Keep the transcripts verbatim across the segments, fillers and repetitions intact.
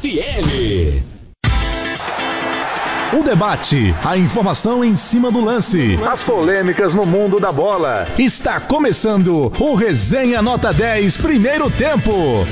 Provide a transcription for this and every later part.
F M. O debate, a informação em cima do lance, as polêmicas no mundo da bola. Está começando o Resenha Nota dez, primeiro tempo.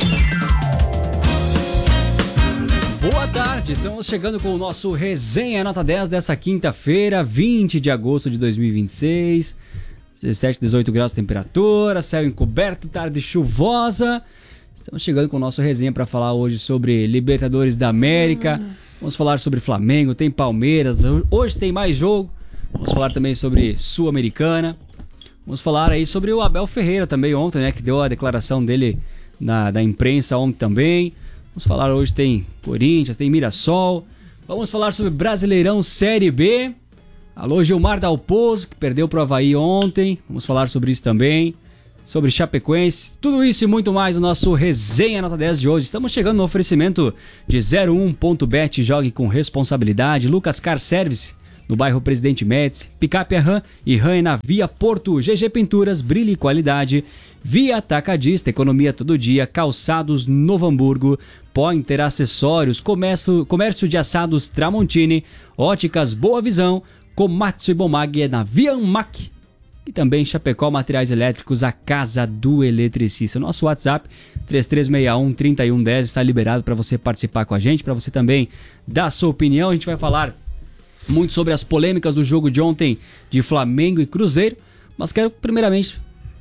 Boa tarde, estamos chegando com o nosso Resenha Nota dez dessa quinta-feira, vinte de agosto de dois mil e vinte e seis. dezessete, dezoito graus de temperatura, céu encoberto, tarde chuvosa. Estamos chegando com o nosso resenha para falar hoje sobre Libertadores da América. Hum. Vamos falar sobre Flamengo, tem Palmeiras, hoje tem mais jogo. Vamos falar também sobre Sul-Americana. Vamos falar aí sobre o Abel Ferreira também ontem, né, que deu a declaração dele na, da imprensa ontem também. Vamos falar hoje tem Corinthians, tem Mirassol. Vamos falar sobre Brasileirão Série B. Alô, Gilmar Dalpozo, que perdeu pro Avaí ontem. Vamos falar sobre isso também. Sobre Chapecoense. Tudo isso e muito mais no nosso Resenha Nota dez de hoje. Estamos chegando no oferecimento de zero um ponto bet. Jogue com responsabilidade. Lucas Car Service, no bairro Presidente Médici. Picape Ram e Ram na Via Porto. G G Pinturas, brilho e qualidade. Via Atacadista, economia todo dia. Calçados Novo Hamburgo. Pointer Acessórios. Comércio, comércio de assados Tramontini. Óticas Boa Visão. Komatsu e Bomag é na Via Mac. E também Chapecó Materiais Elétricos, a casa do eletricista. Nosso WhatsApp três três seis um, três um um zero está liberado para você participar com a gente, para você também dar sua opinião. A gente vai falar muito sobre as polêmicas do jogo de ontem de Flamengo e Cruzeiro, mas quero primeiramente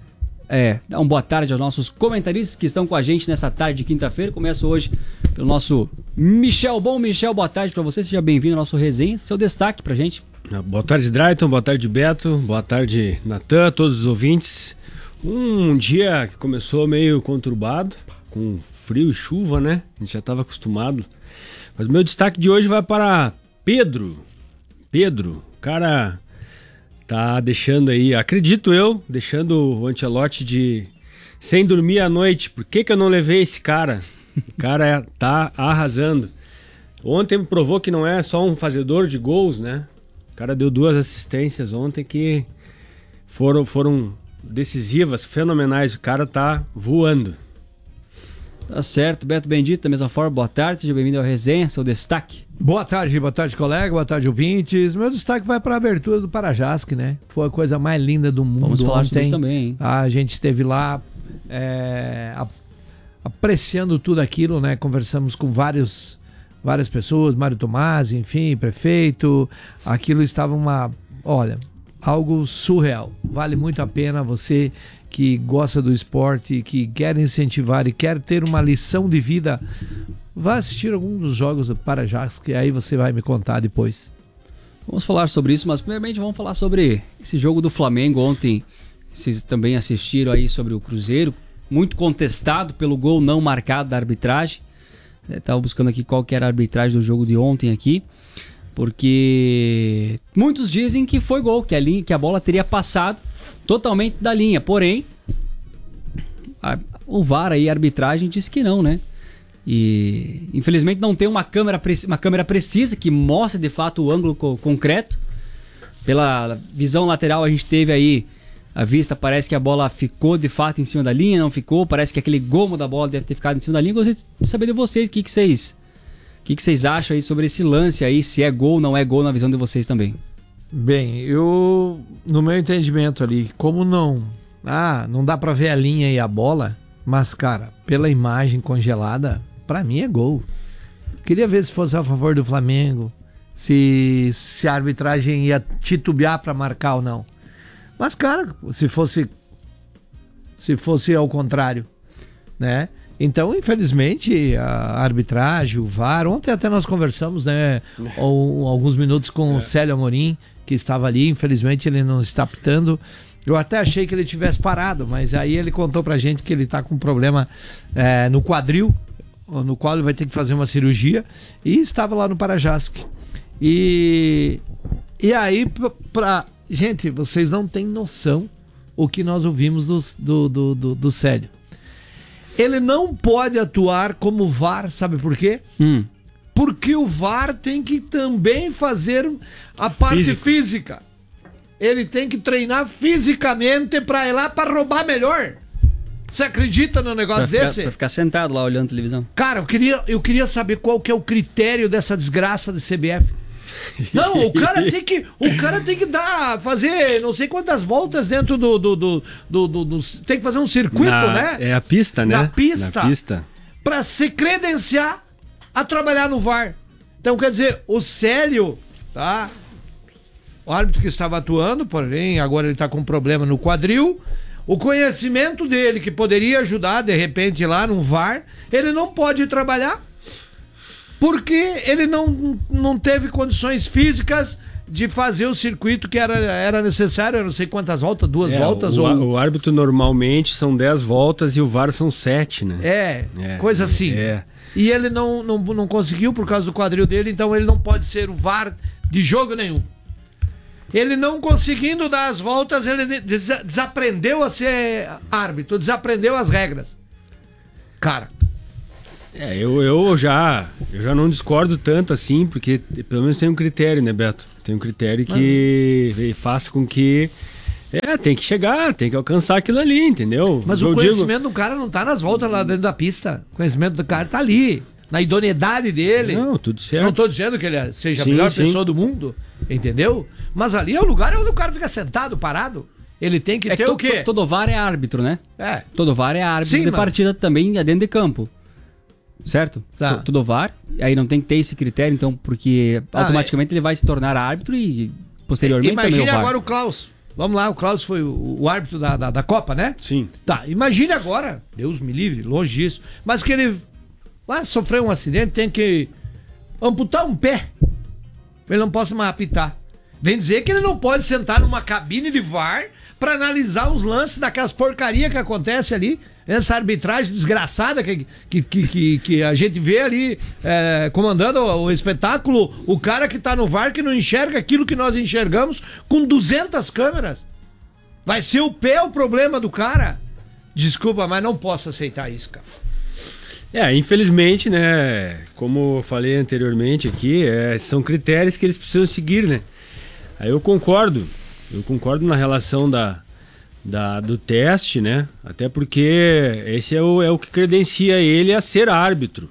é, dar uma boa tarde aos nossos comentaristas que estão com a gente nessa tarde de quinta-feira. Começo hoje pelo nosso Michel. Bom, Michel, boa tarde para você, seja bem-vindo ao nosso resenha. Seu destaque pra gente. Boa tarde, Drayton, boa tarde, Beto, boa tarde, Natan, todos os ouvintes. Um dia que começou meio conturbado, com frio e chuva, né? A gente já estava acostumado. Mas meu destaque de hoje vai para Pedro. Pedro, o cara tá deixando aí, acredito eu, deixando o Ancelotti de sem dormir à noite. Por que que eu não levei esse cara? O cara tá arrasando. Ontem provou que não é só um fazedor de gols, né? O cara deu duas assistências ontem que foram, foram decisivas, fenomenais. O cara tá voando. Tá certo, Beto Bendito, da mesma forma, boa tarde, seja bem-vindo ao Resenha, seu destaque. Boa tarde, boa tarde, colega, boa tarde, ouvintes. Meu destaque vai para a abertura do Parajasque, né? Foi a coisa mais linda do mundo. Vamos falar ontem. sobre isso também, hein? A gente esteve lá é, apreciando tudo aquilo, né? Conversamos com vários... várias pessoas, Mário Tomás, enfim, prefeito. Aquilo estava uma, olha, algo surreal. Vale muito a pena você que gosta do esporte, que quer incentivar e quer ter uma lição de vida, vá assistir algum dos jogos do Parajasque, que aí você vai me contar depois. Vamos falar sobre isso, mas primeiramente vamos falar sobre esse jogo do Flamengo ontem. Vocês também assistiram aí sobre o Cruzeiro, muito contestado pelo gol não marcado da arbitragem. Estava buscando aqui qual que era a arbitragem do jogo de ontem aqui, porque muitos dizem que foi gol, que a, linha, que a bola teria passado totalmente da linha, porém a, o V A R aí, a arbitragem, disse que não, né? E infelizmente não tem uma câmera, uma câmera precisa que mostre de fato o ângulo co- concreto. Pela visão lateral a gente teve aí a vista, parece que a bola ficou de fato em cima da linha, não ficou, parece que aquele gomo da bola deve ter ficado em cima da linha. Gostaria de saber de vocês, o que, que vocês o que, que vocês acham aí sobre esse lance aí, se é gol ou não é gol na visão de vocês também. Bem, eu, no meu entendimento ali, como não, ah, não dá pra ver a linha e a bola, mas cara, pela imagem congelada, pra mim é gol. Queria ver se fosse a favor do Flamengo, se, se a arbitragem ia titubear pra marcar ou não. Mas, cara, se fosse se fosse ao contrário, né? Então, infelizmente, a arbitragem, o V A R... Ontem até nós conversamos, né? Ou, alguns minutos com é. o Célio Amorim, que estava ali. Infelizmente, ele não está apitando. Eu até achei que ele tivesse parado, mas aí ele contou pra gente que ele está com um problema é, no quadril, no qual ele vai ter que fazer uma cirurgia. E estava lá no Parajasque. E, e aí, pra... Gente, vocês não têm noção o que nós ouvimos do, do, do, do, do Célio. Ele não pode atuar como V A R, sabe por quê? Hum. Porque o V A R tem que também fazer a parte Físico. física. Ele tem que treinar fisicamente para ir lá para roubar melhor. Você acredita num negócio pra ficar, desse? Pra ficar sentado lá olhando televisão. Cara, eu queria, eu queria saber qual que é o critério dessa desgraça da C B F. Não, o cara tem que, o cara tem que dar, fazer não sei quantas voltas dentro do, do, do, do, do, do tem que fazer um circuito, Na- né? É a pista, né? Na pista. Na pista. Pra se credenciar a trabalhar no V A R. Então, quer dizer, o Célio, tá? O árbitro que estava atuando, porém, agora ele tá com problema no quadril. O conhecimento dele, que poderia ajudar, de repente, lá no V A R, ele não pode trabalhar porque ele não, não teve condições físicas de fazer o circuito que era, era necessário. Eu não sei quantas voltas, duas É, voltas o, ou... o árbitro normalmente são dez voltas e o V A R são sete, né? É, É, coisa assim. é. E ele não, não, não conseguiu por causa do quadril dele, então ele não pode ser o V A R de jogo nenhum. Ele não conseguindo dar as voltas, ele des- desaprendeu a ser árbitro, desaprendeu as regras. Cara, É, eu, eu já eu já não discordo tanto assim, porque pelo menos tem um critério, né, Beto? Tem um critério que faça com que é, tem que chegar, tem que alcançar aquilo ali, entendeu? mas Eu o digo- conhecimento do cara não tá nas voltas lá dentro da pista. O conhecimento do cara tá ali, na idoneidade dele. Não, tudo certo. Não tô dizendo que ele seja a Sim, melhor sim. pessoa do mundo, entendeu? Mas ali é o lugar onde o cara fica sentado, parado. Ele tem que É que ter to- o quê? to- todo V A R é árbitro, né? É. Todo V A R é árbitro Sim, de mas- partida também é dentro de campo. Certo? Tá. To- Todo V A R, aí não tem que ter esse critério, então, porque Ah, automaticamente ele vai se tornar árbitro e posteriormente também Imagine o V A R. agora o Klaus. Vamos lá, o Klaus foi o, o árbitro da, da, da Copa, né? Sim. Tá, imagine agora, Deus me livre, longe disso, mas que ele ah, sofreu um acidente, tem que amputar um pé. Ele não possa mais apitar. Vem dizer que ele não pode sentar numa cabine de V A R pra analisar os lances daquelas porcarias que acontece ali, essa arbitragem desgraçada que, que, que, que, que a gente vê ali é, comandando o, o espetáculo, o cara que tá no V A R que não enxerga aquilo que nós enxergamos com duzentas câmeras. Vai ser o pé o problema do cara? Desculpa, mas não posso aceitar isso, cara. É, infelizmente, né, como eu falei anteriormente aqui, é, são critérios que eles precisam seguir, né? Aí eu concordo, eu concordo na relação da, da, do teste, né? Até porque esse é o, é o que credencia ele a ser árbitro.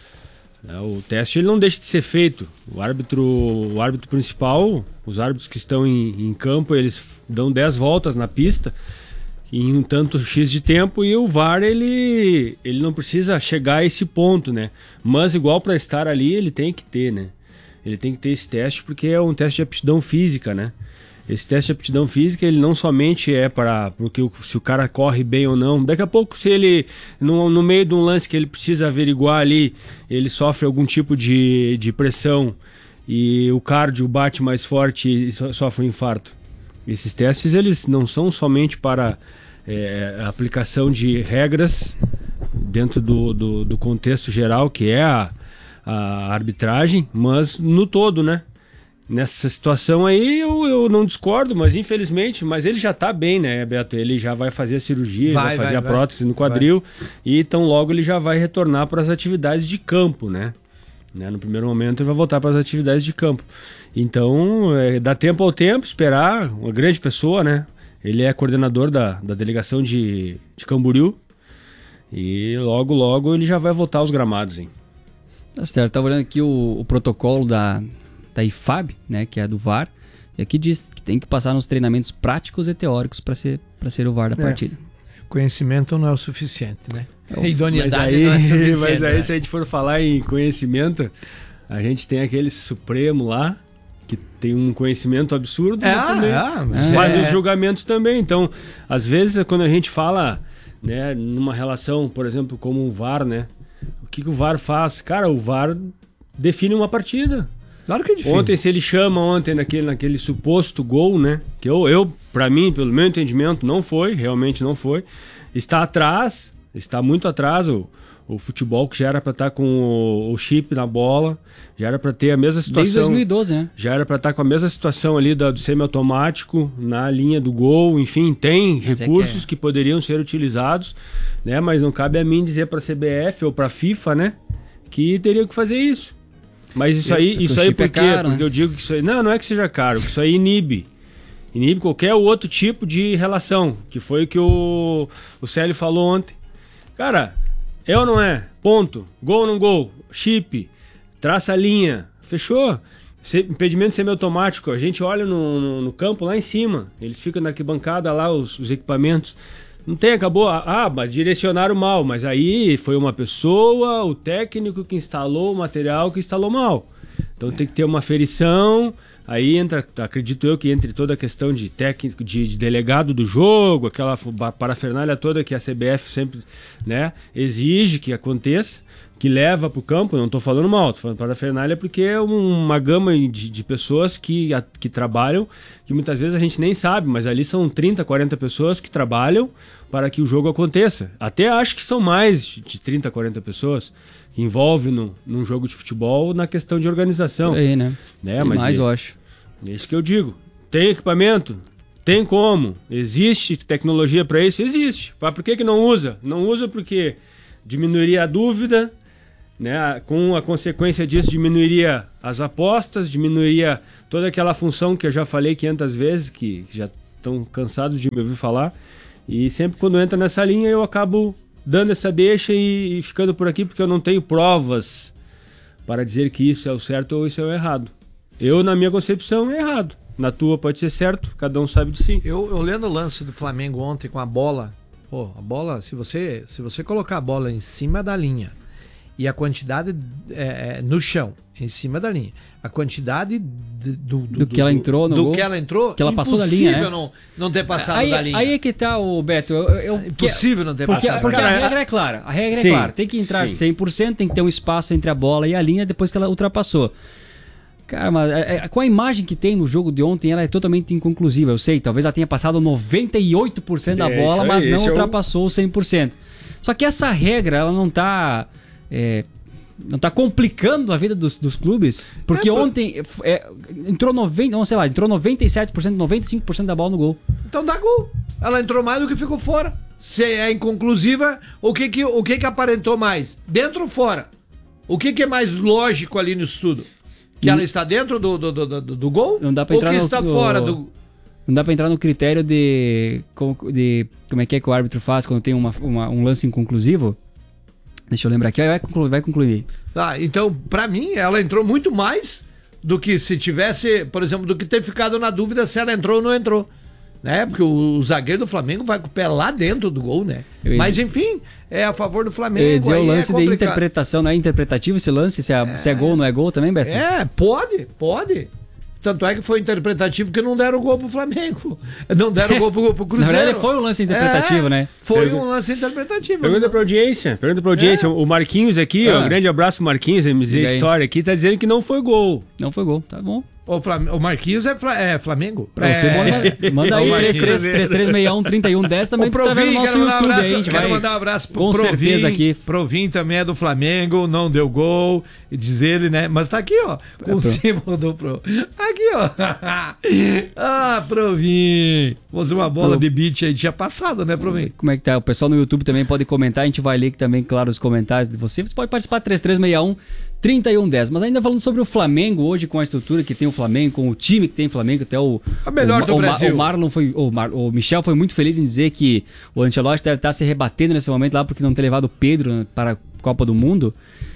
É, o teste ele não deixa de ser feito. O árbitro, o árbitro principal, os árbitros que estão em, em campo, eles dão dez voltas na pista em um tanto X de tempo, e o V A R ele, ele não precisa chegar a esse ponto, né? Mas igual para estar ali ele tem que ter, né? Ele tem que ter esse teste porque é um teste de aptidão física, né? Esse teste de aptidão física ele não somente é para porque o, se o cara corre bem ou não. Daqui a pouco, se ele no, no meio de um lance que ele precisa averiguar ali, ele sofre algum tipo de, de pressão e o cardio bate mais forte e so, sofre um infarto. Esses testes eles não são somente para é, a aplicação de regras dentro do, do, do contexto geral, que é a, a arbitragem, mas no todo, né? Nessa situação aí eu, eu não discordo, mas infelizmente, mas ele já tá bem, né, Beto? Ele já vai fazer a cirurgia, Vai, vai fazer vai, a vai. prótese no quadril, e então logo ele já vai retornar para as atividades de campo, né? Né? No primeiro momento ele vai voltar para as atividades de campo. Então, é, dá tempo ao tempo, esperar, uma grande pessoa, né? Ele é coordenador da, da delegação de, de Camboriú, e logo, logo ele já vai voltar aos gramados, hein? Tá certo, tava olhando aqui o, o protocolo da, da I F A B, né, que é do V A R, e aqui diz que tem que passar nos treinamentos práticos e teóricos para ser, para ser o V A R da É. partida. Conhecimento não é o suficiente, né? É o- Idoneidade Mas aí, não é suficiente. mas aí né? se a gente for falar em conhecimento, a gente tem aquele Supremo lá, que tem um conhecimento absurdo, É, mas também é, mas faz é. os julgamentos também. Então, às vezes, quando a gente fala, né, numa relação, por exemplo, como o V A R, né? O que, que o V A R faz? Cara, o V A R define uma partida. Claro que é difícil. Ontem, se ele chama ontem naquele, naquele suposto gol, né? Que eu, eu, pra mim, pelo meu entendimento, não foi, realmente não foi. Está atrás, está muito atrás o, o futebol, que já era pra estar com o, o chip na bola, já era pra ter a mesma situação. Desde dois mil e doze, né? Já era pra estar com a mesma situação ali da, do semiautomático na linha do gol, enfim, tem Mas é recursos que que, é. poderiam ser utilizados, né? Mas não cabe a mim dizer pra C B F ou pra FIFA, né? Que teriam que fazer isso. Mas isso aí, Porque o isso aí chip é por quê? caro, Porque né? eu digo que isso aí... Não, não é que seja caro, que isso aí inibe. Inibe qualquer outro tipo de relação, que foi o que o, o Célio falou ontem. Cara, é ou não é? Ponto. Gol ou não gol? Chip. Traça a linha. Fechou. Se, impedimento semiautomático. A gente olha no, no, no campo lá em cima. Eles ficam na arquibancada lá, os, os equipamentos. Não tem, acabou. Ah, mas direcionaram mal. Mas aí foi uma pessoa, o técnico que instalou o material que instalou mal. Então tem que ter uma aferição. Aí entra, acredito eu, que entre toda a questão de técnico, de, de delegado do jogo, aquela parafernália toda que a C B F sempre, né, exige que aconteça, que leva para o campo. Não estou falando mal, estou falando parafernália porque é uma gama de, de pessoas que, a, que trabalham, que muitas vezes a gente nem sabe, mas ali são trinta, quarenta pessoas que trabalham para que o jogo aconteça. Até acho que são mais de trinta, quarenta pessoas que envolvem no, num jogo de futebol na questão de organização. Aí, né? né? Mas mais, é, eu acho. É isso que eu digo. Tem equipamento? Tem como? Existe tecnologia para isso? Existe. Mas por que que não usa? Não usa porque diminuiria a dúvida, né? Com a consequência disso diminuiria as apostas, diminuiria toda aquela função que eu já falei quinhentas vezes, que já estão cansados de me ouvir falar. E sempre quando entra nessa linha eu acabo dando essa deixa e, e ficando por aqui porque eu não tenho provas para dizer que isso é o certo ou isso é o errado. Eu, na minha concepção, é errado. Na tua pode ser certo, cada um sabe de si. Eu, eu lendo o lance do Flamengo ontem com a bola, pô, a bola, se você, se você colocar a bola em cima da linha e a quantidade é, no chão, em cima da linha, a quantidade de, do, do, do que ela entrou no do gol, que ela entrou, que ela passou da linha, né? não, não ter passado aí, da linha. Aí é que tá o Beto. Eu, eu, é impossível não ter porque, passado. Porque Cara, a regra é clara. A regra sim, é clara. Tem que entrar sim. cem por cento, tem que ter um espaço entre a bola e a linha depois que ela ultrapassou. Cara, mas é, é, com a imagem que tem no jogo de ontem, ela é totalmente inconclusiva. Eu sei, talvez ela tenha passado noventa e oito por cento da É, bola, aí, mas não esse é o- ultrapassou o cem por cento. Só que essa regra, ela não tá... é, não tá complicando a vida dos, dos clubes, porque É, ontem é, entrou noventa, não sei lá, entrou noventa e sete por cento, noventa e cinco por cento da bola no gol. Então dá gol. Ela entrou mais do que ficou fora. Se é inconclusiva, o que que, o que que aparentou mais? Dentro ou fora? O que que é mais lógico ali no estudo? Que ela está dentro do, do, do, do, do gol? Não dá pra ou entrar que no- está no- fora do... Não dá pra entrar no critério de como, de como é que é que o árbitro faz quando tem uma, uma- um lance inconclusivo. Deixa eu lembrar aqui, vai concluir. Vai concluir. Tá, então, pra mim, ela entrou muito mais do que se tivesse, por exemplo, do que ter ficado na dúvida se ela entrou ou não entrou. Né? Porque o, o zagueiro do Flamengo vai com o pé lá dentro do gol, né? Eu ia Mas enfim, é a favor do Flamengo. Eu ia dizer aí o lance é de complicado. interpretação, não é interpretativo esse lance? Se é, se é gol ou não é gol também, Beto? É, pode, pode. Tanto é que foi interpretativo que não deram gol pro Flamengo. Não deram gol pro, pro Na Cruzeiro. verdade, foi um lance interpretativo, É, né? Foi Pergu- um lance interpretativo. Pergunta pra audiência, pergunta pra audiência. É. O Marquinhos aqui, Ah. ó, um grande abraço pro Marquinhos, M Z Diga aí. História aqui, tá dizendo que não foi gol. Não foi gol, tá bom. O, Flam... o Marquinhos é, Fla... é Flamengo? Pra você, é... manda, manda É o aí, Marquinhos. três três três seis um, três um um zero também O tu tá vendo Provin, no nosso quero mandar um YouTube abraço, aí, a gente quero vai... mandar um abraço pro com Provin. certeza aqui. Provin também é do Flamengo, não deu gol, e diz ele, né? Mas tá aqui, ó, com É, o pro- símbolo do Pro. Aqui, ó. Ah, Provin. Fosse uma bola Pro- de beat aí, tinha passado, né, Provin? Como é que tá? O pessoal no YouTube também pode comentar, a gente vai ler também, claro, os comentários de você. Você pode participar três três seis um, três um um zero. Mas ainda falando sobre o Flamengo hoje, com a estrutura que tem o Flamengo, com o time que tem o Flamengo, até o... A melhor o, do o, Brasil. O Marlon foi... O, Mar, o Michel foi muito feliz em dizer que o Ancelotti deve estar se rebatendo nesse momento lá porque não ter levado o Pedro para a Copa do Mundo.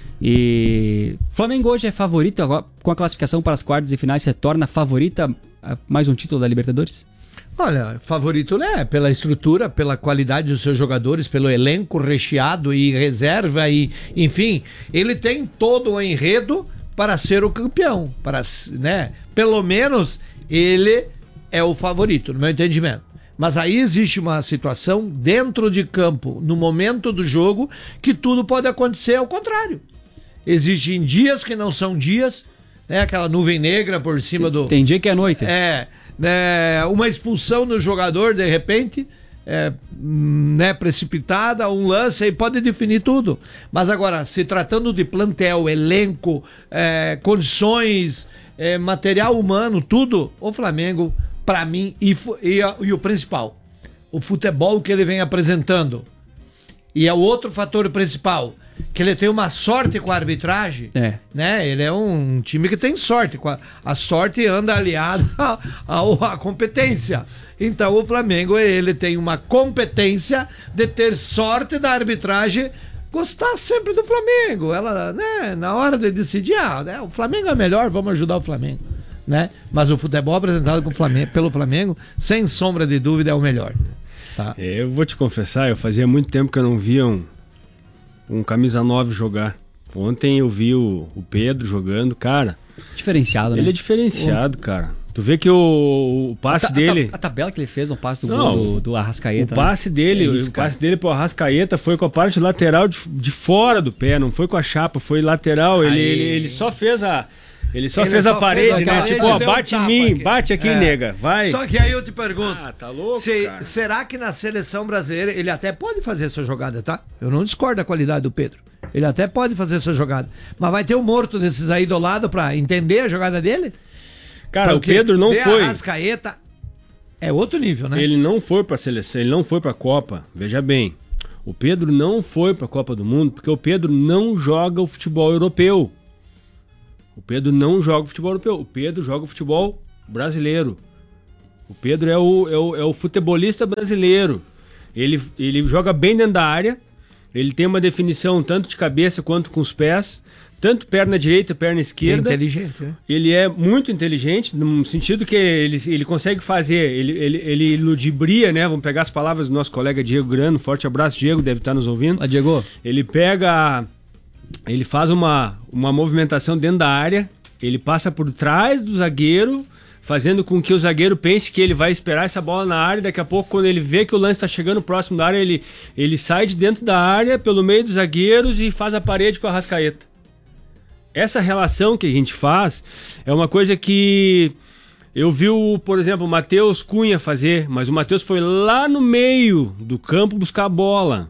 E o Flamengo hoje é favorito, agora, com a classificação para as quartas e finais, se torna favorita a mais um título da Libertadores? Olha, favorito é pela estrutura, pela qualidade dos seus jogadores, pelo elenco recheado e reserva e, enfim, ele tem todo o enredo para ser o campeão, para, né? Pelo menos ele é o favorito, no meu entendimento. Mas aí existe uma situação dentro de campo, no momento do jogo, que tudo pode acontecer ao contrário. Existem dias que não são dias, né? Aquela nuvem negra por cima do... Tem dia que é noite. É, né, uma expulsão do jogador, de repente, é, né, precipitada, um lance aí pode definir tudo. Mas agora, se tratando de plantel, elenco, é, condições, é, material humano, tudo, o Flamengo, pra mim, e, fu- e, a- e o principal, o futebol que ele vem apresentando. E é o outro fator principal, que ele tem uma sorte com a arbitragem, É. né? Ele é um time que tem sorte. A sorte anda aliada à competência. Então o Flamengo, ele tem uma competência de ter sorte da arbitragem, gostar sempre do Flamengo. Ela, né, na hora de decidir, ah, né, o Flamengo é melhor, vamos ajudar o Flamengo, né? Mas o futebol apresentado com o Flamengo, pelo Flamengo, sem sombra de dúvida, é o melhor. Tá? Eu vou te confessar, eu fazia muito tempo que eu não via um, um camisa nove jogar. Ontem eu vi o, o Pedro jogando, cara. Diferenciado, né? Ele é diferenciado, cara. Tu vê que o, o passe a, ta- dele... A, ta- a tabela que ele fez no passe do Não, gol do, do Arrascaeta. O passe né? dele, É isso, o cara. passe dele pro Arrascaeta foi com a parte lateral de, de fora do pé, não foi com a chapa, foi lateral. Ele, Aí. ele, ele só fez a... Ele só Ele fez só a parede, fez a né? parede Tipo, e ó, deu um bate em tapa mim, aqui. bate aqui, É. nega, vai. Só que aí eu te pergunto, Ah, tá louco, se- cara. será que na seleção brasileira ele até pode fazer essa jogada, tá? Eu não discordo da qualidade do Pedro. Ele até pode fazer essa jogada. Mas vai ter um morto desses aí do lado pra entender a jogada dele? Cara, Porque o Pedro não de foi. Arrascaeta é outro nível, né? Ele não foi pra seleção, ele não foi pra Copa. Veja bem, o Pedro não foi pra Copa do Mundo porque o Pedro não joga o futebol europeu. O Pedro não joga o futebol europeu. O Pedro joga o futebol brasileiro. O Pedro é o, é o, é o futebolista brasileiro. Ele, ele joga bem dentro da área. Ele tem uma definição tanto de cabeça quanto com os pés. Tanto perna direita, perna É esquerda. inteligente, né? Ele é muito inteligente, no sentido que ele, ele consegue fazer, ele, ele, ele ludibria, né? Vamos pegar as palavras do nosso colega Diego Grano. Forte abraço, Diego, deve estar nos ouvindo. Ó, Diego, Ele pega, ele faz uma, uma movimentação dentro da área, ele passa por trás do zagueiro, fazendo com que o zagueiro pense que ele vai esperar essa bola na área, daqui a pouco quando ele vê que o lance está chegando próximo da área, ele, ele sai de dentro da área, pelo meio dos zagueiros e faz a parede com a Arrascaeta. Essa relação que a gente faz é uma coisa que eu vi, o, por exemplo, o Matheus Cunha fazer, mas o Matheus foi lá no meio do campo buscar a bola.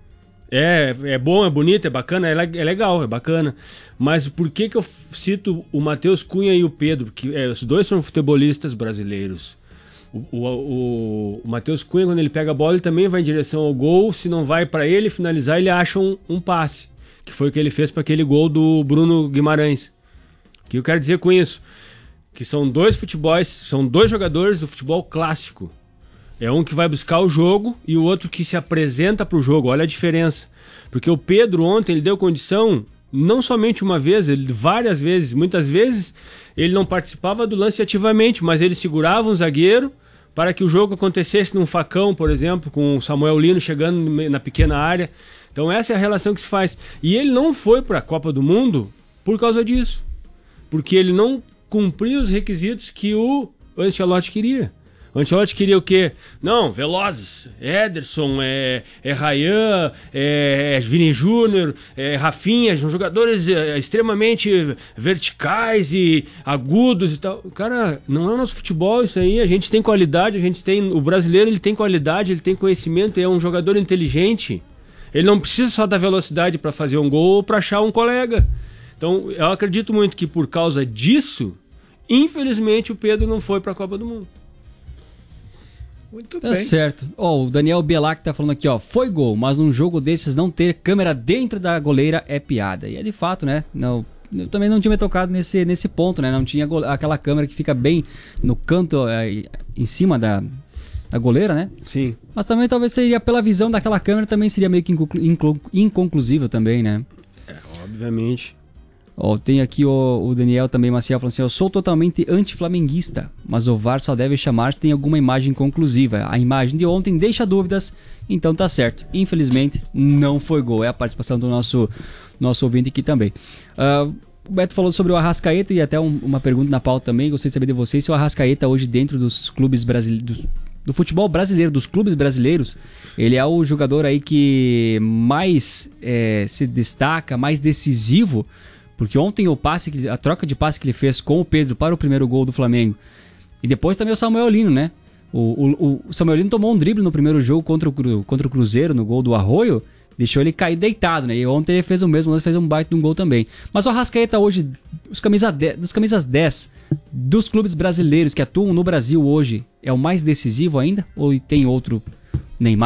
É, é bom, é bonito, é bacana, é, le- é legal, é bacana. Mas por que que eu f- cito o Matheus Cunha e o Pedro? Porque é, os dois são futebolistas brasileiros. O, o, o, o Matheus Cunha, quando ele pega a bola, ele também vai em direção ao gol. Se não vai para ele finalizar, ele acha um, um passe. Que foi o que ele fez para aquele gol do Bruno Guimarães. O que eu quero dizer com isso? Que são dois futebols, são dois jogadores do futebol clássico. É um que vai buscar o jogo e o outro que se apresenta para o jogo. Olha a diferença. Porque o Pedro ontem ele deu condição, não somente uma vez, ele várias vezes. Muitas vezes ele não participava do lance ativamente, mas ele segurava um zagueiro para que o jogo acontecesse num facão, por exemplo, com o Samuel Lino chegando na pequena área. Então essa é a relação que se faz. E ele não foi para a Copa do Mundo por causa disso. Porque ele não cumpriu os requisitos que o Ancelotti queria. O Ancelotti queria o quê? Não, velozes. Ederson, é, é Ryan, é, é Vini Júnior, é Rafinha, são jogadores é, extremamente verticais e agudos e tal. Cara, não é o nosso futebol isso aí. A gente tem qualidade, a gente tem... O brasileiro ele tem qualidade, ele tem conhecimento, é um jogador inteligente. Ele não precisa só da velocidade para fazer um gol ou para achar um colega. Então, eu acredito muito que por causa disso, infelizmente, o Pedro não foi para a Copa do Mundo. Muito tá bem. certo. Ó, o Daniel Bielac tá falando aqui, ó. Foi gol, mas num jogo desses não ter câmera dentro da goleira é piada. E é de fato, né? Não, eu também não tinha me tocado nesse, nesse ponto, né? Não tinha go- aquela câmera que fica bem no canto, é, em cima da, da goleira, né? Sim. Mas também talvez seria, pela visão daquela câmera, também seria meio que inconclu- inclu- inconclusivo também, né? É, obviamente. Ó, tem aqui o, o Daniel também, Maciel, falando assim, eu sou totalmente anti-flamenguista, mas o V A R só deve chamar se tem alguma imagem conclusiva. A imagem de ontem deixa dúvidas, então tá certo. Infelizmente, não foi gol. É a participação do nosso, nosso ouvinte aqui também. Uh, o Beto falou sobre o Arrascaeta e até um, uma pergunta na pauta também. Gostaria de saber de vocês se o Arrascaeta hoje dentro dos clubes brasileiros... do futebol brasileiro, dos clubes brasileiros, ele é o jogador aí que mais é, se destaca, mais decisivo, porque ontem o passe, que- a troca de passe que ele fez com o Pedro para o primeiro gol do Flamengo, e depois também o Samuel Lino, né? O, o, o Samuel Lino tomou um drible no primeiro jogo contra o, Cru- contra o Cruzeiro, no gol do Arroio, deixou ele cair deitado, né? E ontem ele fez o mesmo, ele fez um baita de um gol também. Mas o Arrascaeta hoje, os camisa dez, dos camisas dez dos clubes brasileiros que atuam no Brasil hoje, é o mais decisivo ainda? Ou tem outro Neymar,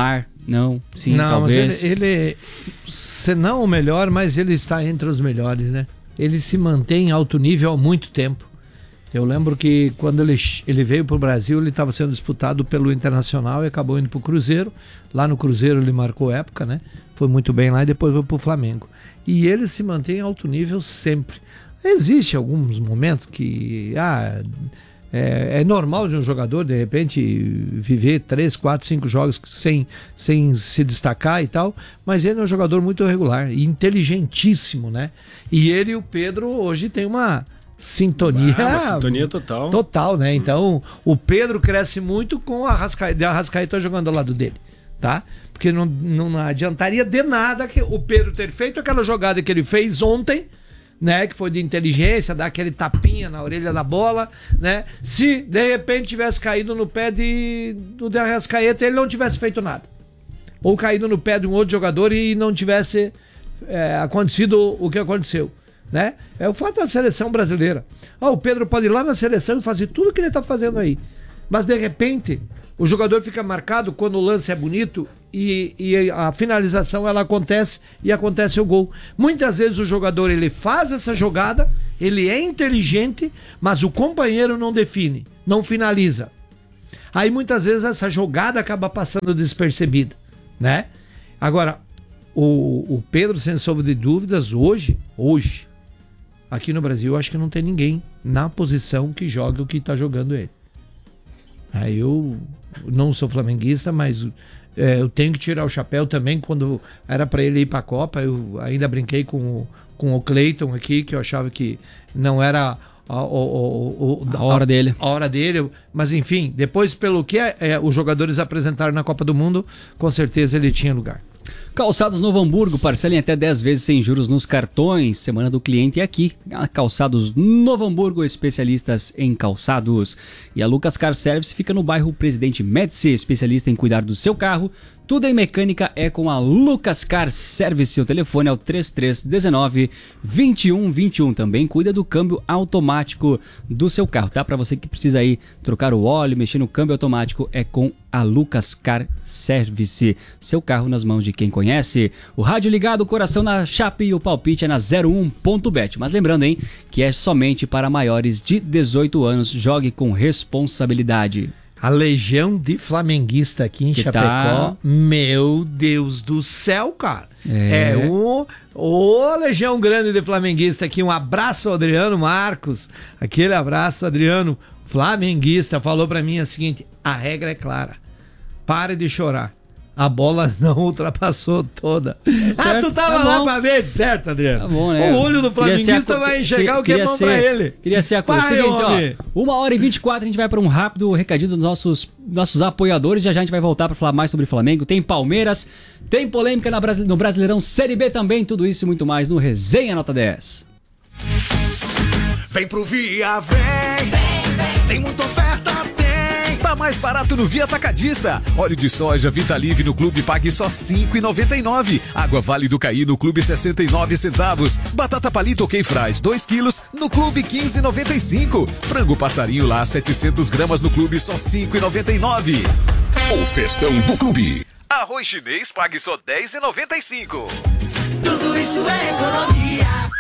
Não, sim, não, talvez. Mas ele, ele, se não o melhor, mas ele está entre os melhores, né? Ele se mantém em alto nível há muito tempo. Eu lembro que quando ele, ele veio para o Brasil, ele estava sendo disputado pelo Internacional e acabou indo para o Cruzeiro. Lá no Cruzeiro ele marcou época, né? Foi muito bem lá e depois foi para o Flamengo. E ele se mantém em alto nível sempre. Existem alguns momentos que... Ah, É, é normal de um jogador, de repente, viver três, quatro, cinco jogos sem, sem se destacar e tal, mas ele é um jogador muito regular e inteligentíssimo, né? E ele e o Pedro hoje tem uma sintonia... Ah, uma sintonia total. Total, né? Então, o Pedro cresce muito com a Arrascaeta, a Arrascaeta jogando ao lado dele, tá? Porque não, não adiantaria de nada que o Pedro ter feito aquela jogada que ele fez ontem, né, que foi de inteligência, dar aquele tapinha na orelha da bola, né? Se de repente tivesse caído no pé de, do de Arrascaeta, ele não tivesse feito nada. Ou caído no pé de um outro jogador e não tivesse é, acontecido o que aconteceu, né? É o fato da seleção brasileira. Ah, o Pedro pode ir lá na seleção e fazer tudo o que ele está fazendo aí. Mas de repente, o jogador fica marcado quando o lance é bonito e, e a finalização ela acontece e acontece o gol. Muitas vezes o jogador ele faz essa jogada, ele é inteligente, mas o companheiro não define, não finaliza. Aí muitas vezes essa jogada acaba passando despercebida, né? Agora, o, o Pedro, sem sombra de dúvidas, hoje, hoje, aqui no Brasil, eu acho que não tem ninguém na posição que joga o que está jogando ele. Aí eu não sou flamenguista, mas é, eu tenho que tirar o chapéu também. Quando era para ele ir para a Copa, eu ainda brinquei com o, com o Cleiton aqui, que eu achava que não era a, a, a, a, a hora dele. A hora dele, mas enfim, depois pelo que é, é, os jogadores apresentaram na Copa do Mundo, com certeza ele tinha lugar. Calçados Novo Hamburgo, parcelem até dez vezes sem juros nos cartões. Semana do cliente é aqui. A Calçados Novo Hamburgo, especialistas em calçados. E a Lucas Car Service fica no bairro Presidente Médici, especialista em cuidar do seu carro. Tudo em mecânica é com a Lucas Car Service. O telefone é o três três um nove, dois um dois um. Também cuida do câmbio automático do seu carro, tá? Para você que precisa aí trocar o óleo, mexer no câmbio automático, é com a Lucas Car Service. Seu carro nas mãos de quem conhece. O rádio ligado, o coração na chapa e o palpite é na zero um ponto bet. Mas lembrando, hein, que é somente para maiores de dezoito anos. Jogue com responsabilidade. A legião de flamenguista aqui em que Chapecó, tá... meu Deus do céu, cara. É, é um, ô legião grande de flamenguista aqui. Um abraço ao Adriano Marcos. Aquele abraço, Adriano, flamenguista, falou pra mim a seguinte: a regra é clara. Pare de chorar. A bola não ultrapassou toda. Tá ah, tu tava tá lá pra ver, certo, Adriano? Tá bom, né? O olho do flamenguista a... vai enxergar queria, o que é bom ser, pra ele. Queria ser a coisa. Seguinte, ó, uma hora e vinte e quatro, a gente vai pra um rápido recadinho dos nossos, nossos apoiadores. Já já a gente vai voltar pra falar mais sobre Flamengo. Tem Palmeiras, tem polêmica na Brasile... no Brasileirão Série B também. Tudo isso e muito mais no Resenha Nota dez. Vem pro Via, vem, vem, vem. Tem muita oferta, tem. Tá mais barato no Via Atacadista. Óleo de soja Vitalive no Clube pague só cinco reais e noventa e nove centavos. Água Vale do Caí no Clube sessenta e nove centavos. Batata Palito OK Fries dois quilos no Clube quinze reais e noventa e cinco centavos. Frango Passarinho lá setecentas gramas no Clube só cinco reais e noventa e nove centavos. O festão do Clube. Arroz chinês pague só dez reais e noventa e cinco centavos. Tudo isso é economia.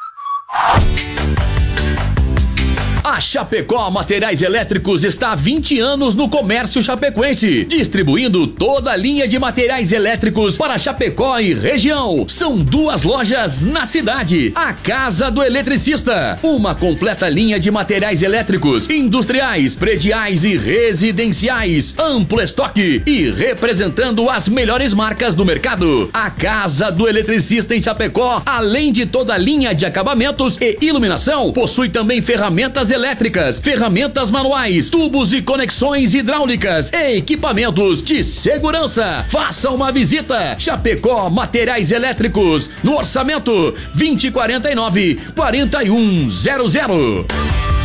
A Chapecó Materiais Elétricos está há vinte anos no comércio chapecoense, distribuindo toda a linha de materiais elétricos para Chapecó e região. São duas lojas na cidade. A Casa do Eletricista, uma completa linha de materiais elétricos, industriais, prediais e residenciais, amplo estoque e representando as melhores marcas do mercado. A Casa do Eletricista em Chapecó, além de toda a linha de acabamentos e iluminação, possui também ferramentas elétricas, ferramentas manuais, tubos e conexões hidráulicas e equipamentos de segurança. Faça uma visita. Chapecó Materiais Elétricos, no orçamento vinte e quarenta e nove, quarenta e um zero zero.